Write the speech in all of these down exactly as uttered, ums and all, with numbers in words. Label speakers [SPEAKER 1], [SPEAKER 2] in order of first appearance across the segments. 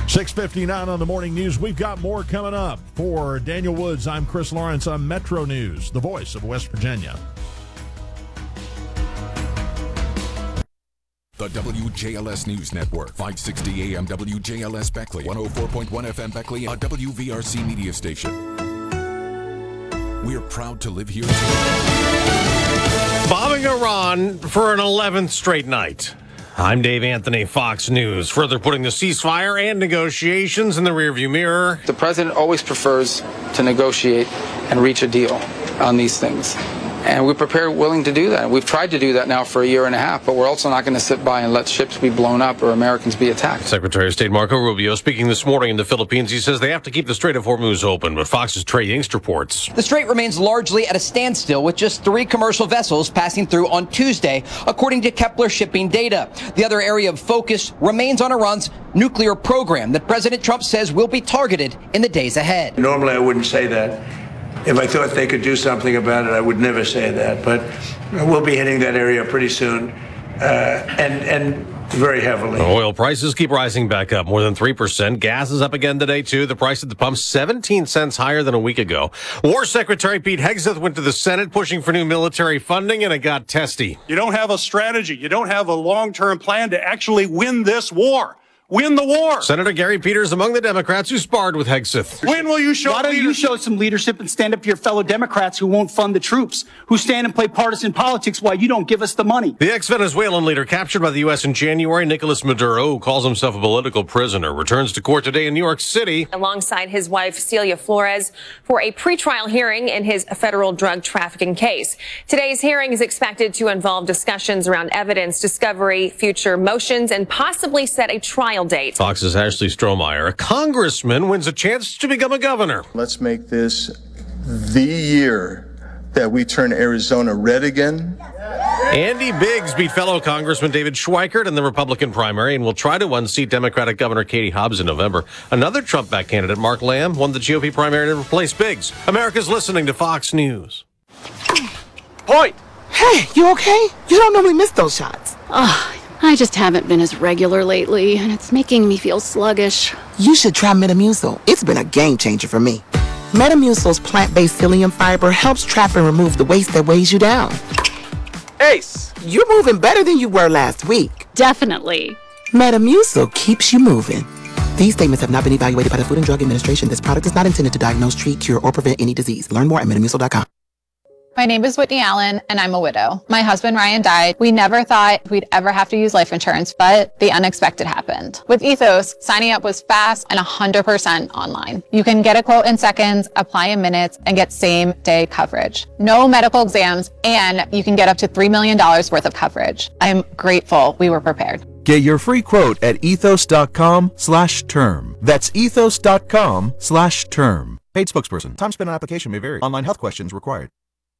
[SPEAKER 1] six fifty-nine on the morning news. We've got more coming up. For Daniel Woods, I'm Chris Lawrence on Metro News, the voice of West Virginia.
[SPEAKER 2] The W J L S News Network, five sixty A M W J L S Beckley, one oh four point one F M Beckley, a W V R C media station. We're proud to live here today.
[SPEAKER 3] Bombing Iran for an eleventh straight night. I'm Dave Anthony, Fox News. Further putting the ceasefire and negotiations in the rearview mirror.
[SPEAKER 4] The president always prefers to negotiate and reach a deal on these things. And we're prepared, willing to do that. We've tried to do that now for a year and a half, but we're also not going to sit by and let ships be blown up or Americans be attacked.
[SPEAKER 3] Secretary of State Marco Rubio speaking this morning in the Philippines. He says they have to keep the Strait of Hormuz open, but Fox's Trey Yingst reports.
[SPEAKER 5] The strait remains largely at a standstill with just three commercial vessels passing through on Tuesday, according to Kepler shipping data. The other area of focus remains on Iran's nuclear program that President Trump says will be targeted in the days ahead.
[SPEAKER 6] Normally, I wouldn't say that. If I thought they could do something about it, I would never say that. But we'll be hitting that area pretty soon, uh, and and very heavily.
[SPEAKER 3] Oil prices keep rising back up more than three percent. Gas is up again today, too. The price at the pump, seventeen cents higher than a week ago. War Secretary Pete Hegseth went to the Senate pushing for new military funding, and it got testy.
[SPEAKER 7] You don't have a strategy. You don't have a long-term plan to actually win this war. Win the war.
[SPEAKER 3] Senator Gary Peters among the Democrats who sparred with Hegseth.
[SPEAKER 7] When will you show
[SPEAKER 8] Why don't
[SPEAKER 7] leadership?
[SPEAKER 8] you show some leadership and stand up to your fellow Democrats who won't fund the troops, who stand and play partisan politics while you don't give us the money?
[SPEAKER 3] The ex-Venezuelan leader captured by the U S in January, Nicolas Maduro, who calls himself a political prisoner, returns to court today in New York City.
[SPEAKER 9] Alongside his wife, Celia Flores, for a pretrial hearing in his federal drug trafficking case. Today's hearing is expected to involve discussions around evidence discovery, future motions, and possibly set a trial date.
[SPEAKER 3] Fox's Ashley Strohmeyer, a congressman, wins a chance to become a governor.
[SPEAKER 10] Let's make this the year that we turn Arizona red again.
[SPEAKER 3] Andy Biggs beat fellow Congressman David Schweikert in the Republican primary and will try to unseat Democratic Governor Katie Hobbs in November. Another Trump-backed candidate, Mark Lamb, won the G O P primary to replace Biggs. America's listening to Fox News.
[SPEAKER 11] Point! Hey, you okay? You don't normally miss those shots.
[SPEAKER 12] Ugh. I just haven't been as regular lately, and it's making me feel sluggish.
[SPEAKER 11] You should try Metamucil. It's been a game changer for me. Metamucil's plant-based psyllium fiber helps trap and remove the waste that weighs you down. Ace, you're moving better than you were last week.
[SPEAKER 12] Definitely.
[SPEAKER 11] Metamucil keeps you moving. These statements have not been evaluated by the Food and Drug Administration. This product is not intended to diagnose, treat, cure, or prevent any disease. Learn more at metamucil dot com.
[SPEAKER 13] My name is Whitney Allen, and I'm a widow. My husband, Ryan, died. We never thought we'd ever have to use life insurance, but the unexpected happened. With Ethos, signing up was fast and one hundred percent online. You can get a quote in seconds, apply in minutes, and get same-day coverage. No medical exams, and you can get up to three million dollars worth of coverage. I'm grateful we were prepared.
[SPEAKER 14] Get your free quote at ethos dot com slash term. That's ethos dot com slash term. Paid spokesperson. Time spent on application may vary. Online health questions required.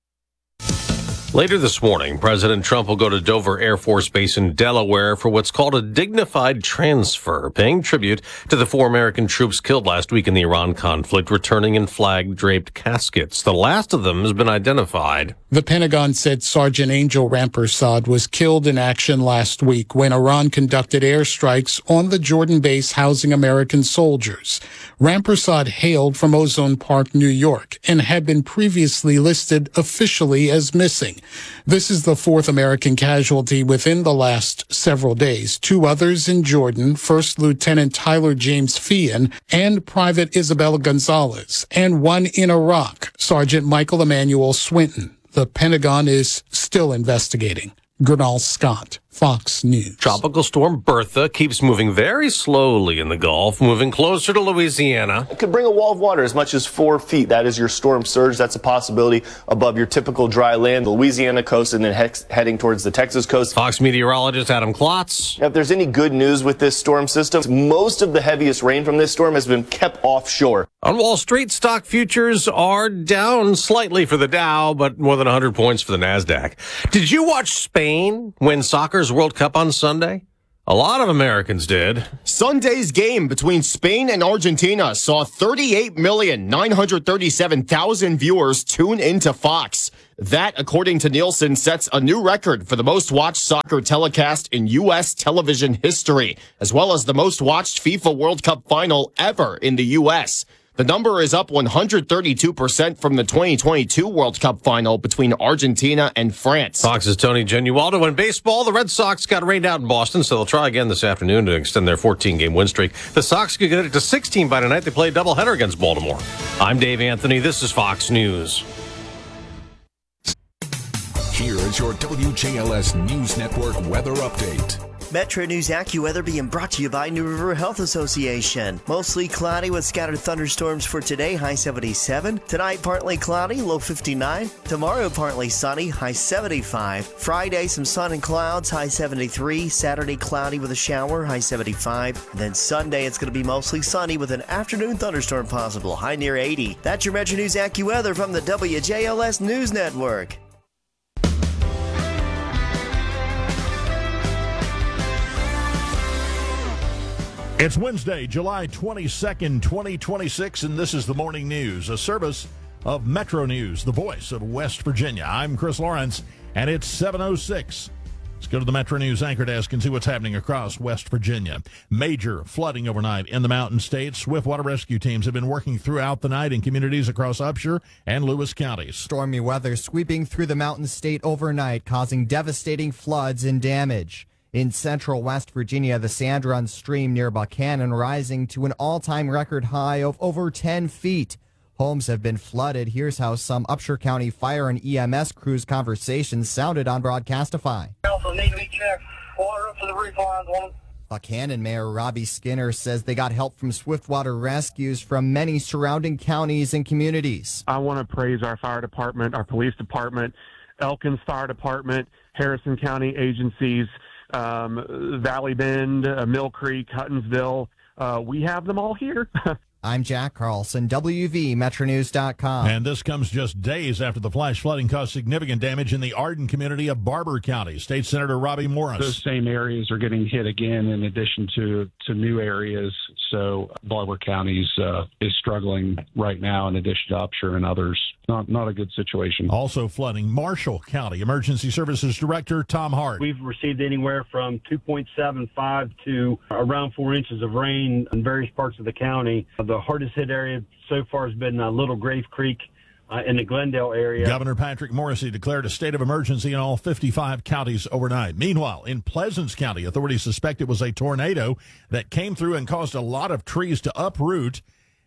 [SPEAKER 3] Later this morning, President Trump will go to Dover Air Force Base in Delaware for what's called a dignified transfer, paying tribute to the four American troops killed last week in the Iran conflict, returning in flag-draped caskets. The last of them has been identified.
[SPEAKER 15] The Pentagon said Sergeant Angel Rampersad was killed in action last week when Iran conducted airstrikes on the Jordan base housing American soldiers. Rampersad hailed from Ozone Park, New York, and had been previously listed officially as missing. This is the fourth American casualty within the last several days. Two others in Jordan, First Lieutenant Tyler James Feehan and Private Isabel Gonzalez, and one in Iraq, Sergeant Michael Emmanuel Swinton. The Pentagon is still investigating. Gernal Scott, Fox News.
[SPEAKER 3] Tropical storm Bertha keeps moving very slowly in the Gulf, moving closer to Louisiana.
[SPEAKER 16] It could bring a wall of water as much as four feet. That is your storm surge. That's a possibility above your typical dry land, the Louisiana coast, and then hex- heading towards the Texas coast.
[SPEAKER 3] Fox meteorologist Adam Klotz.
[SPEAKER 16] Now, if there's any good news with this storm system, most of the heaviest rain from this storm has been kept offshore.
[SPEAKER 3] On Wall Street, stock futures are down slightly for the Dow, but more than one hundred points for the NASDAQ. Did you watch Spain win soccer's World Cup on Sunday? A lot of Americans did.
[SPEAKER 17] Sunday's game between Spain and Argentina saw thirty-eight million nine hundred thirty-seven thousand viewers tune into Fox. That, according to Nielsen, sets a new record for the most watched soccer telecast in U S television history, as well as the most watched FIFA World Cup final ever in the U S. The number is up one hundred thirty-two percent from the twenty twenty-two World Cup final between Argentina and France.
[SPEAKER 3] Fox's Tony Genualdo. In baseball, the Red Sox got rained out in Boston, so they'll try again this afternoon to extend their fourteen-game win streak. The Sox could get it to sixteen by tonight. They play a doubleheader against Baltimore. I'm Dave Anthony. This is Fox News.
[SPEAKER 2] Here is your W J L S News Network weather update.
[SPEAKER 18] Metro News AccuWeather being brought to you by New River Health Association. Mostly cloudy with scattered thunderstorms for today, high seventy-seven. Tonight, partly cloudy, low fifty-nine. Tomorrow, partly sunny, high seventy-five. Friday, some sun and clouds, high seventy-three. Saturday, cloudy with a shower, high seventy-five. Then Sunday, it's going to be mostly sunny with an afternoon thunderstorm possible, high near eighty. That's your Metro News AccuWeather from the W J L S News Network.
[SPEAKER 1] It's Wednesday, July twenty-second, twenty twenty-six, and this is the Morning News, a service of Metro News, the voice of West Virginia. I'm Chris Lawrence, and it's seven oh six. Let's go to the Metro News anchor desk and see what's happening across West Virginia. Major flooding overnight in the Mountain States. Swift water rescue teams have been working throughout the night in communities across Upshur and Lewis counties.
[SPEAKER 19] Stormy weather sweeping through the Mountain State overnight, causing devastating floods and damage. In central West Virginia, the Sand Run stream near Buchanan rising to an all-time record high of over ten feet. Homes have been flooded. Here's how some Upshur County Fire and E M S crews' conversations sounded on Broadcastify.
[SPEAKER 20] Also need to be checked. Water up to the roof lines. One.
[SPEAKER 19] Buchanan Mayor Robbie Skinner says they got help from Swiftwater Rescues from many surrounding counties and communities.
[SPEAKER 21] I want to praise our fire department, our police department, Elkins Fire Department, Harrison County agencies, um, Valley Bend, uh, Mill Creek, Huttonsville. Uh, we have them all here.
[SPEAKER 19] I'm Jack Carlson, W V Metro News dot com.
[SPEAKER 1] And this comes just days after the flash flooding caused significant damage in the Arden community of Barber County. State Senator Robbie Morris.
[SPEAKER 22] Those same areas are getting hit again in addition to, to new areas. So Barber County uh, is struggling right now in addition to Upshur and others. Not, not a good situation.
[SPEAKER 1] Also flooding Marshall County. Emergency Services Director Tom Hart.
[SPEAKER 23] We've received anywhere from two point seven five to around four inches of rain in various parts of the county. The hardest hit area so far has been uh, Little Grave Creek uh, in the Glendale area.
[SPEAKER 1] Governor Patrick Morrisey declared a state of emergency in all fifty-five counties overnight. Meanwhile, in Pleasants County, authorities suspect it was a tornado that came through and caused a lot of trees to uproot.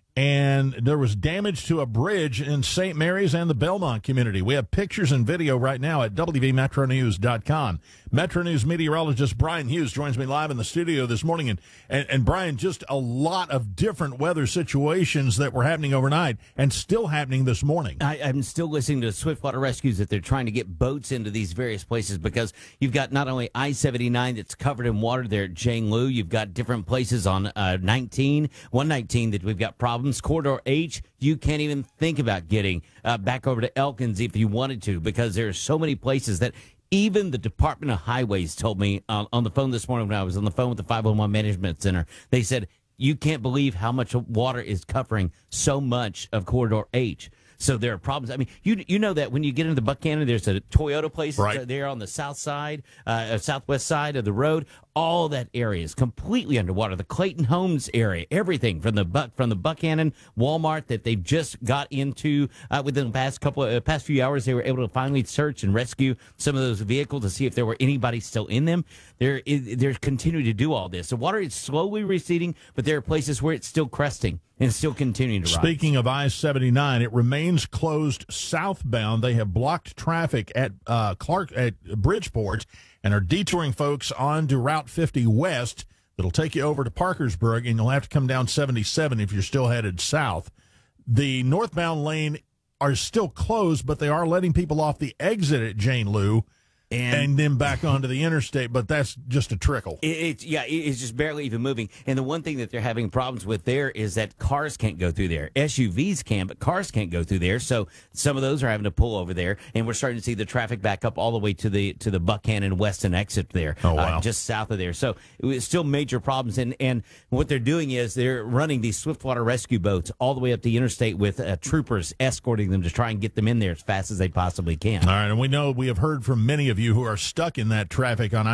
[SPEAKER 1] And there was damage to a bridge in Saint Mary's and the Belmont community. We have pictures and video right now at W V Metro News dot com. Metro News meteorologist Brian Hughes joins me live in the studio this morning. And, and, and Brian, just a lot of different weather situations that were happening overnight and still happening this morning.
[SPEAKER 24] I, I'm still listening to Swiftwater Rescues that they're trying to get boats into these various places because you've got not only I seventy-nine that's covered in water there at Jane Lew, you've got different places on uh, nineteen, one nineteen that we've got problems. Corridor H, you can't even think about getting uh, back over to Elkins if you wanted to because there are so many places that even the Department of Highways told me uh, on the phone this morning when I was on the phone with the five oh one Management Center. They said, you can't believe how much water is covering so much of Corridor H. So there are problems. I mean, you you know that when you get into Buchanan, there's a Toyota place right there on the south side, uh, southwest side of the road. All that area is completely underwater. The Clayton Homes area, everything from the Buck from the Buchanan Walmart that they've just got into uh, within the past couple of uh, past few hours, they were able to finally search and rescue some of those vehicles to see if there were anybody still in them. They're they're continuing to do all this. The water is slowly receding, but there are places where it's still cresting. And it's still continuing to rise.
[SPEAKER 1] Speaking of I seventy-nine, it remains closed southbound. They have blocked traffic at uh, Clark at Bridgeport and are detouring folks onto Route fifty West. That'll take you over to Parkersburg, and you'll have to come down seventy-seven if you're still headed south. The northbound lane are still closed, but they are letting people off the exit at Jane Lew.
[SPEAKER 24] And,
[SPEAKER 1] and then back onto the interstate, but that's just a trickle.
[SPEAKER 24] It, it's yeah, it, it's just barely even moving. And the one thing that they're having problems with there is that cars can't go through there. S U Vs can, but cars can't go through there. So some of those are having to pull over there, and we're starting to see the traffic back up all the way to the to the Buckhannon Weston exit there,
[SPEAKER 1] oh, wow.
[SPEAKER 24] uh, just south of there. So it was still major problems. And and what they're doing is they're running these swiftwater rescue boats all the way up the interstate with uh, troopers escorting them to try and get them in there as fast as they possibly can.
[SPEAKER 1] All right, and we know we have heard from many of you who are stuck in that traffic on